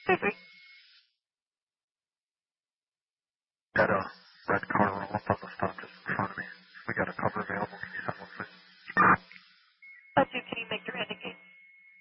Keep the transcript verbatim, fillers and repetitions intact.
Mm-hmm. Got a red car roll up on the stop